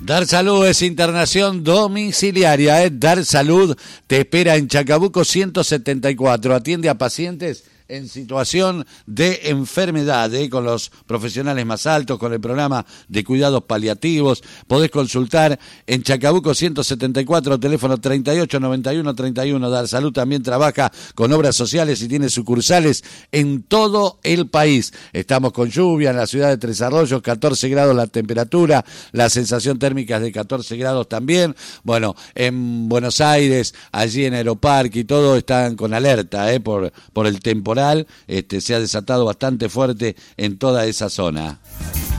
Dar Salud es internación domiciliaria, Dar Salud te espera en Chacabuco 174. Atiende a pacientes en situación de enfermedad, con los profesionales más altos, con el programa de cuidados paliativos. Podés consultar en Chacabuco 174, teléfono 389131. Dar Salud también trabaja con obras sociales y tiene sucursales en todo el país. Estamos con lluvia en la ciudad de Tres Arroyos, 14 grados la temperatura, la sensación térmica es de 14 grados también. Bueno, en Buenos Aires, allí en Aeroparque y todo, están con alerta por el temporal. Se ha desatado bastante fuerte en toda esa zona.